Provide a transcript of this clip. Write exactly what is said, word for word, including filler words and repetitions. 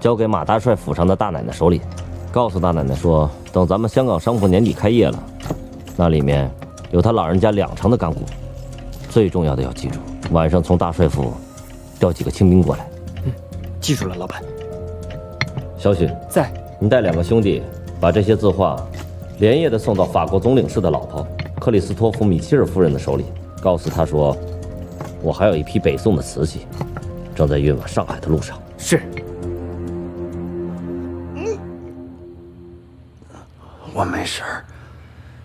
交给马大帅府上的大奶奶手里，告诉大奶奶说，等咱们香港商铺年底开业了，那里面有他老人家两成的干股。最重要的要记住，晚上从大帅府调几个清兵过来。 嗯，记住了，老板。 小许在， 你带两个兄弟把这些字画连夜的送到法国总领事的老婆克里斯托弗·米切尔夫人的手里，告诉她说，我还有一批北宋的瓷器，正在运往上海的路上。 是。 我没事儿。